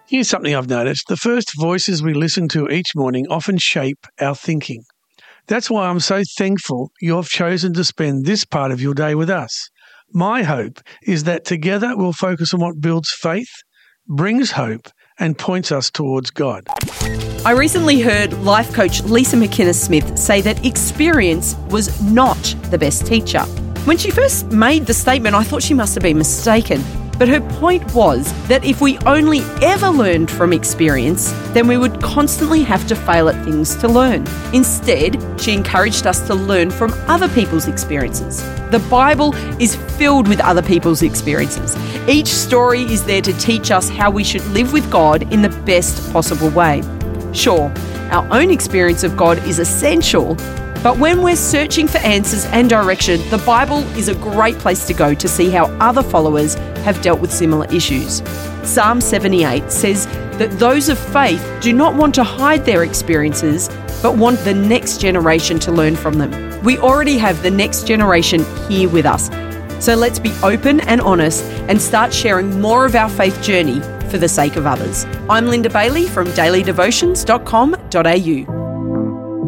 Here's something I've noticed. The first voices we listen to each morning often shape our thinking. That's why I'm so thankful you've chosen to spend this part of your day with us. My hope is that together we'll focus on what builds faith, brings hope, and points us towards God. I recently heard life coach Lisa McInnes-Smith say that experience was not the best teacher. When she first made the statement, I thought she must have been mistaken. But her point was that if we only ever learned from experience, then we would constantly have to fail at things to learn. Instead, she encouraged us to learn from other people's experiences. The Bible is filled with other people's experiences. Each story is there to teach us how we should live with God in the best possible way. Sure, our own experience of God is essential, but when we're searching for answers and direction, the Bible is a great place to go to see how other followers have dealt with similar issues. Psalm 78 says that those of faith do not want to hide their experiences, but want the next generation to learn from them. We already have the next generation here with us. So let's be open and honest and start sharing more of our faith journey for the sake of others. I'm Linda Bailey from dailydevotions.com.au.